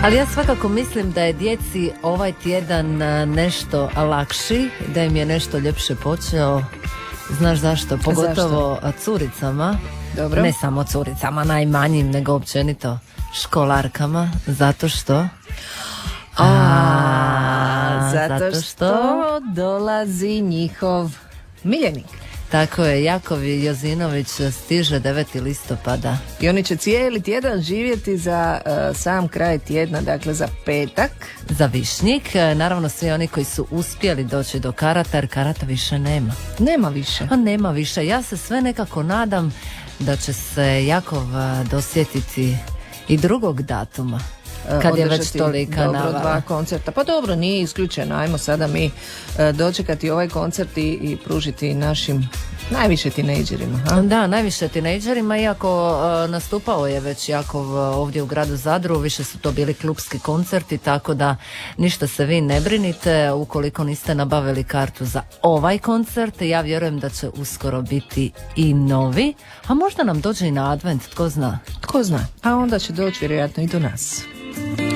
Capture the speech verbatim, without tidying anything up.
Ali ja svakako mislim da je djeci ovaj tjedan nešto lakši, da im je nešto ljepše počeo. Znaš zašto? Pogotovo zašto? Curicama. Dobro. Ne samo curicama, najmanjim, nego općenito školarkama. Zato što... A, A zato, zato što... što dolazi njihov miljenik. Tako je, Jakov Jozinović stiže deveti listopada. I oni će cijeli tjedan živjeti za uh, sam kraj tjedna, dakle za petak. Za Višnjik, naravno svi oni koji su uspjeli doći do karata, jer karata više nema. Nema više. Pa nema više, ja se sve nekako nadam da će se Jakov dosjetiti i drugog datuma. Kad je već tolika dobro navala. Dva koncerta. Pa dobro, nije isključeno. Ajmo sada mi e, dočekati ovaj koncert i, i pružiti našim najviše tinejdžerima. Ha? Da, najviše tinejdžerima, iako e, nastupao je već Jakov ovdje u gradu Zadru, više su to bili klubski koncerti, tako da ništa se vi ne brinite. Ukoliko niste nabavili kartu za ovaj koncert, ja vjerujem da će uskoro biti i novi, a možda nam dođe i na advent, tko zna. Tko zna, a onda će doći vjerojatno i do nas.